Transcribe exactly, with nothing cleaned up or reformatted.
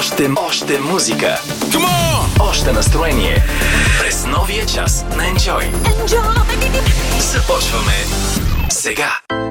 Още, още музика. Come on! Още настроение. През новия час на Enjoy. Enjoy! Започваме сега.